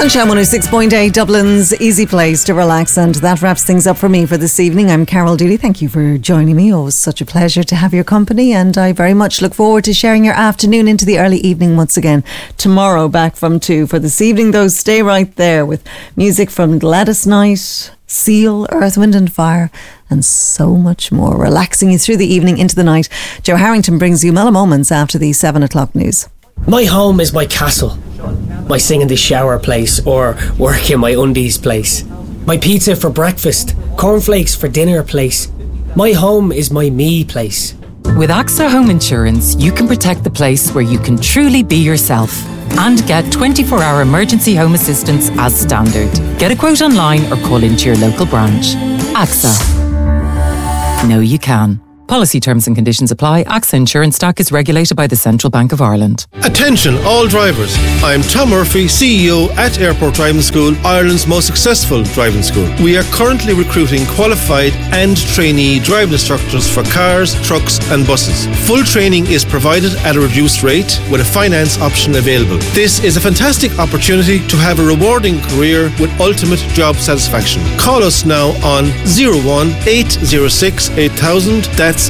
Sunshine 106.8, Dublin's easy place to relax, and that wraps things up for me for this evening. I'm Carol Dooley. Thank you for joining me. Always such a pleasure to have your company, and I very much look forward to sharing your afternoon into the early evening once again tomorrow, back from 2. For this evening, though, stay right there with music from Gladys Knight, Seal, Earth, Wind and Fire, and so much more, relaxing you through the evening into the night. Joe Harrington brings you Mellow Moments after the 7 o'clock news. My home is my castle, my sing in the shower place or work in my undies place, my pizza for breakfast, cornflakes for dinner place. My home is my me place. With AXA Home Insurance, you can protect the place where you can truly be yourself and get 24-hour emergency home assistance as standard. Get a quote online or call into your local branch. AXA. Know you can. Policy terms and conditions apply. AXA Insurance Stock is regulated by the Central Bank of Ireland. Attention all drivers. I'm Tom Murphy, CEO at Airport Driving School, Ireland's most successful driving school. We are currently recruiting qualified and trainee driving instructors for cars, trucks and buses. Full training is provided at a reduced rate with a finance option available. This is a fantastic opportunity to have a rewarding career with ultimate job satisfaction. Call us now on 01806 8000. That's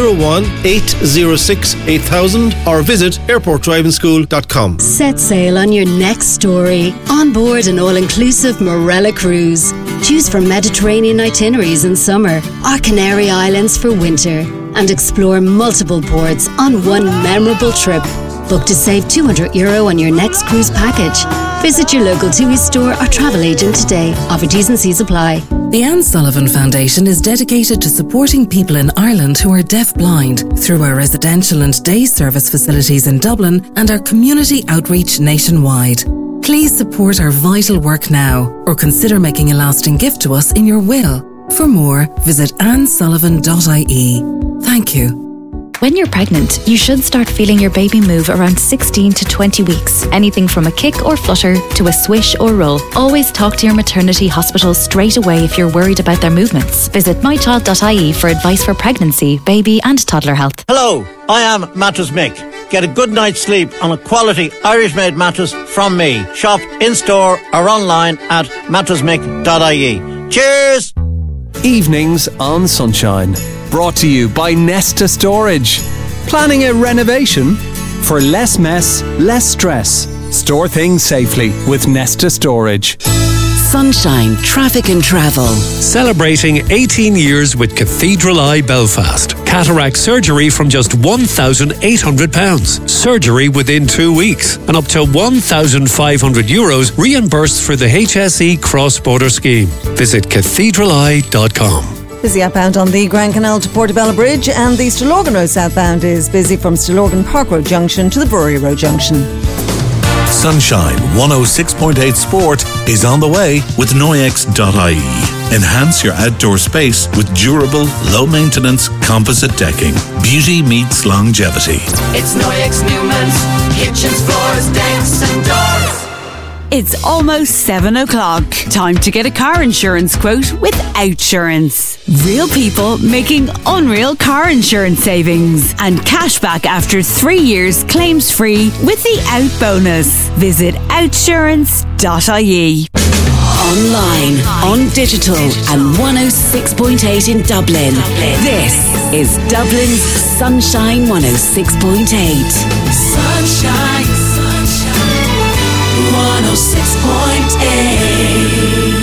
01806 8000, or visit airportdrivingschool.com. Set sail on your next story on board an all-inclusive Morella cruise. Choose from Mediterranean itineraries in summer or Canary Islands for winter, and explore multiple ports on one memorable trip. Book to save €200 on your next cruise package. Visit your local TUI store or travel agent today. Offer T's and C's apply. The Anne Sullivan Foundation is dedicated to supporting people in Ireland who are deaf-blind through our residential and day service facilities in Dublin and our community outreach nationwide. Please support our vital work now, or consider making a lasting gift to us in your will. For more, visit annesullivan.ie. Thank you. When you're pregnant, you should start feeling your baby move around 16 to 20 weeks. Anything from a kick or flutter to a swish or roll. Always talk to your maternity hospital straight away if you're worried about their movements. Visit mychild.ie for advice for pregnancy, baby and toddler health. Hello, I am Mattress Mick. Get a good night's sleep on a quality Irish-made mattress from me. Shop in-store or online at mattressmick.ie. Cheers! Evenings on Sunshine. Brought to you by Nesta Storage. Planning a renovation? For less mess, less stress. Store things safely with Nesta Storage. Sunshine Traffic and Travel. Celebrating 18 years with Cathedral Eye Belfast. Cataract surgery from just £1,800. Surgery within 2 weeks. And up to €1,500 reimbursed for the HSE cross-border scheme. Visit cathedraleye.com. Busy outbound on the Grand Canal to Portobello Bridge, and the Stillorgan Road southbound is busy from Stillorgan Park Road Junction to the Brewery Road Junction. Sunshine 106.8 Sport is on the way with Noyex.ie. Enhance your outdoor space with durable, low-maintenance composite decking. Beauty meets longevity. It's Noyex Newman's kitchens, floors, decks and doors. It's almost 7 o'clock. Time to get a car insurance quote with Outsurance. Real people making unreal car insurance savings and cashback after 3 years claims free with the Out bonus. Visit outsurance.ie. Online, on digital and 106.8 in Dublin. This is Dublin's Sunshine 106.8. Sunshine, sunshine, 106.8.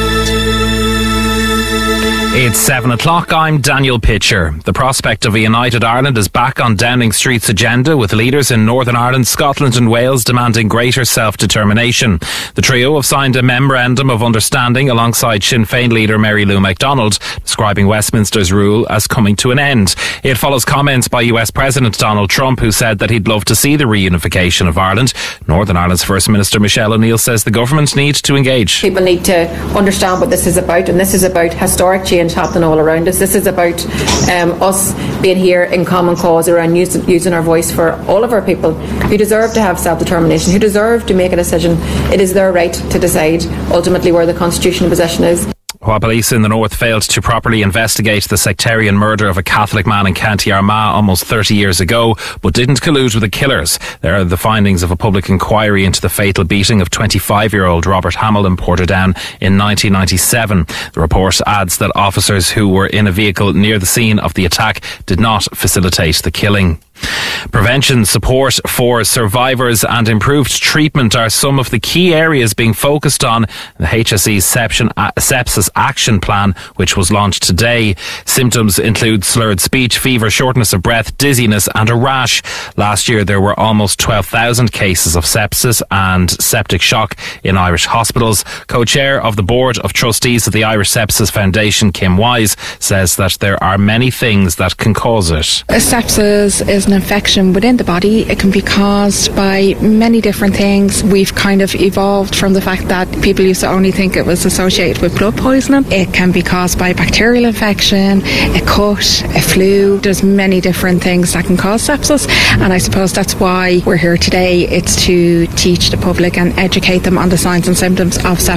It's 7 o'clock. I'm Daniel Pitcher. The prospect of a united Ireland is back on Downing Street's agenda, with leaders in Northern Ireland, Scotland and Wales demanding greater self-determination. The trio have signed a memorandum of understanding alongside Sinn Féin leader Mary Lou McDonald, describing Westminster's rule as coming to an end. It follows comments by US President Donald Trump, who said that he'd love to see the reunification of Ireland. Northern Ireland's First Minister Michelle O'Neill says the government needs to engage. People need to understand what this is about, and this is about historic change happening all around us. This is about us being here in common cause around using our voice for all of our people who deserve to have self-determination, who deserve to make a decision. It is their right to decide ultimately where the constitutional possession is. While police in the north failed to properly investigate the sectarian murder of a Catholic man in County Armagh almost 30 years ago, but didn't collude with the killers. There are the findings of a public inquiry into the fatal beating of 25-year-old Robert Hamill in Portadown in 1997. The report adds that officers who were in a vehicle near the scene of the attack did not facilitate the killing. Prevention, support for survivors and improved treatment are some of the key areas being focused on the HSE's sepsis action plan, which was launched today. Symptoms include slurred speech, fever, shortness of breath, dizziness and a rash. Last year there were almost 12,000 cases of sepsis and septic shock in Irish hospitals. Co-chair of the Board of Trustees of the Irish Sepsis Foundation, Kim Wise, says that there are many things that can cause it. Sepsis is an infection within the body. It can be caused by many different things. We've kind of evolved from the fact that people used to only think it was associated with blood poisoning. It can be caused by bacterial infection, a cut, a flu. There's many different things that can cause sepsis, and I suppose that's why we're here today. It's to teach the public and educate them on the signs and symptoms of sepsis.